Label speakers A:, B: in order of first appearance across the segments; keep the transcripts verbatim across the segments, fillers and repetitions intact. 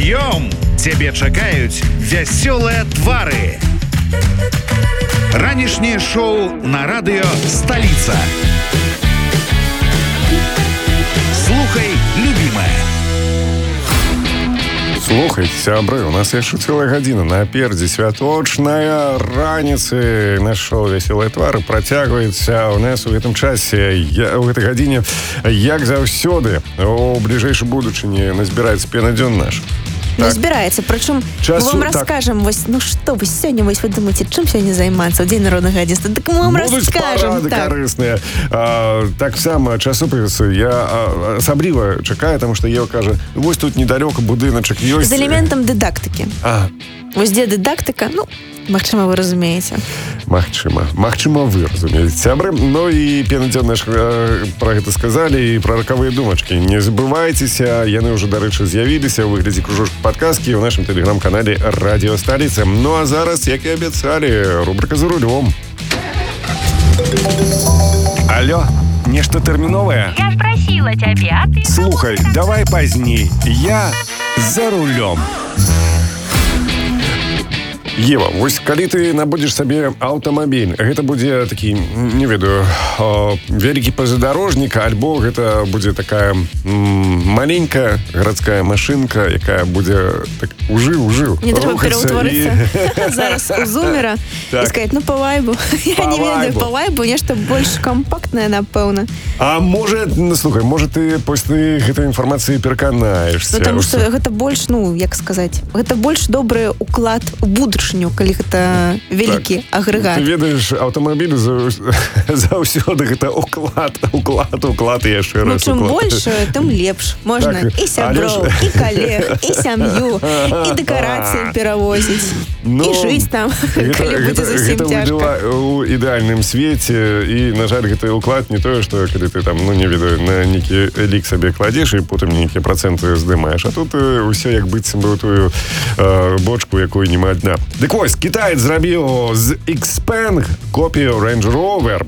A: Прыём! Цябе чакаюць вясёлыя твары. Ранішняе шоу на радыё «Сталіца». Слухай, любімая.
B: Слухайте, сябры, у нас яшчэ цэлая гадзіна напердзе. Святочная раніцы. Наш шоу «Вясёлыя твары» працягваецца у нас у гэтым часе, у гэтай гадзіне, як заўсёды, у бліжэйшай будучыні назбіраецца пенадзён наш.
C: Так. Збіраецца, прычым
B: Часу,
C: вам так. раскажам, вось, ну што вы сёння, вось вы думаеце, чым сёння займацца ў Дзень народнага адзінства? Так мы вам
B: будуць
C: раскажам.
B: Будуць
C: так.
B: парады карысныя. А, так сама часопісы я а, асабліва чакаю, таму што Ева кажа, вось тут недалёка будыначак ёсць.
C: З элементам дыдактыкі.
B: А.
C: Вось дзе дыдактыка, ну, магчыма, вы разумееце.
B: Магчыма. Магчыма, вы разумееце, сябры. Ну і пенадзён наш э, пра гэта сказалі, і пра ракавыя думачкі. Не забывайцеся, яны ўжо, дарэчы, з'явіліся ў выглядзе кружочку падказкі ў нашым тэлеграм-канале «Радіо Сталіца». Ну а зараз, як і абяцалі, рубрика «За рулем».
A: Алло, нешта тэрміновае?
D: Я ж просила цябе, а ты...
A: Слухай, давай пазней. Я за рулем.
B: Ева, вось калі ты набудзеш сабе аўтамабіль, гэта будзе такі, не ведаю, о, вялікі пазадорожнік, альбо гэта будзе такая м, маленькая гарадская машынка, якая будзе так ужыў-ужыў.
C: Не трэба пераўтворыцца і... зараз у зумера так. І сказаць, ну па вайбу. Я не ведаю, па вайбу нешта больш кампактнае, напэўна.
B: А можа, ну, слухай, можа ты пасля гэтай інфармацыі пераканаешся.
C: Ну, таму што гэта больш, ну, як сказаць, гэта больш добры уклад у будучыню, калі гэта вялікі так. агрэгат.
B: Ты ведаеш, аўтамабіль заўсёды гэта уклад, уклад, уклад і яшчэ раз.
C: Ну, чым больш, тым лепш. Можна так, і сяброў, ж... і калег, і сям'ю, і дэкарацыі перавозіць, ну, і жыць там, гэта, калі будзе зусім
B: гэта
C: цяжка.
B: Гэта ў ідэальным свеце, і, на жаль, гэты уклад не тое, што калі ты там, ну, не ведаю, на нейкі лік сабе кладзеш і потым нейкія працэнты здымаеш, а тут усё як быццам бы тую э, бочку, якой нема дна. Дык вось, кітаец зрабіў з Xpeng копію Range Rover.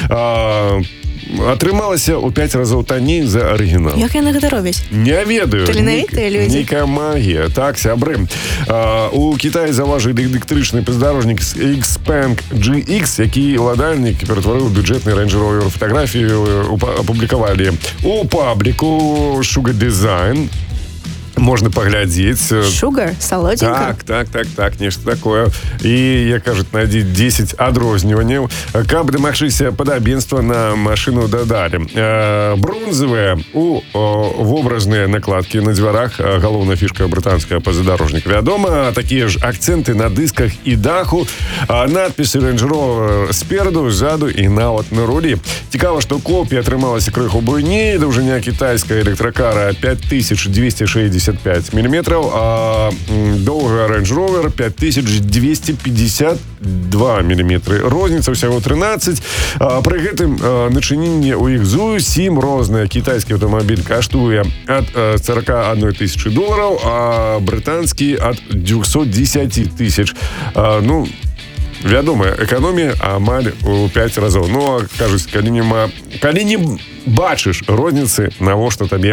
B: А, атрымалася ў пяць разоў танней за арыгінал.
C: Як яны гэта робяць?
B: Не ведаю.
C: Таленавітыя людзі.
B: Нейкая магія. Так, сябры. А, у Кітаі заўважылі электрычны бездарожнік Xpeng джи ікс, які ўладальнік ператварыў бюджэтны Range Rover. Фатаграфію апублікавалі у пабліку Sugar Design. Можна паглядзець.
C: Шугар? Салодзенька?
B: Так, так, так, так, нешта такое. І, як кажуць, найдзі дзесяць адрозніванняў. Каб дамагчыся падабенства на машыну дадалі. Бронзавыя у вобразныя накладкі на дзвярах. Галоўная фішка брытанская пазадорожнік. Вядома, такія ж акцэнты на дысках і даху. Надпісы Range Rover спераду, ззаду і нават на рулі. Цікава, што копія атрымалася крыху буйней. Даўжыня кітайская электракара пять тысяч двести шестьдесят пять миллиметров, а доўгая Range Rover пять тысяч двести пятьдесят два миллиметра. Розніца ўсяго трынаццаць. А, пры гэтым а, начыненне ў іх зусім рознае. Кітайскі аўтамабіль каштуе ад а, сорок одна тысяча долараў, а брытанскі ад двести десять тысяч. А, ну, вядома, эканомія амаль у пять разоў. Ну, а кажуць, калі нема, калі не бачыш розніцы, навошта табе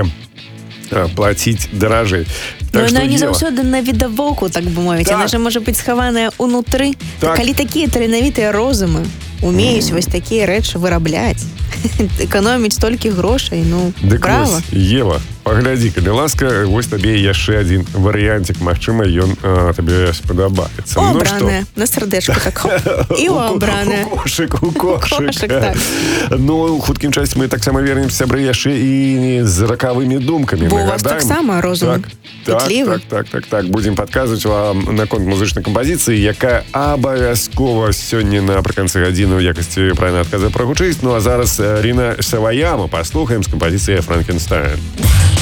B: плаціць даражэй.
C: Так, но яна не заўсёды на відавоку, так бы мовіць. Так. Яна же можа быць схаваная ўнутры. Так. Калі такія таленавітыя розумы умеюць mm. вось такія рэчы вырабляць, эканоміць столькі грошай, ну,
B: дык
C: браво.
B: Вось, Ева, паглядзі, калі ласка, вось табе яшчэ адзін варыянтик, магчыма, ён а, табе спадабаецца.
C: У абраная, ну, на сардэчку так, і у абраная.
B: У кошык, у кошык.
C: кошык, так.
B: Ну, хуткім часці мы таксама вернемся, сябры, яшчэ і з ракавымі думкамі.
C: Бо у вас таксама розум петлівы.
B: Так, так, так, так, будзем падказваць вам наконт музычнай кампазіцыі, якая абавязкова сёння напрыканцы гадзіны ў якасці правільнай адказы прагучыць. Ну, а зараз Рина Саваяма паслухаем з кампазіцыяй «Франкенштайн».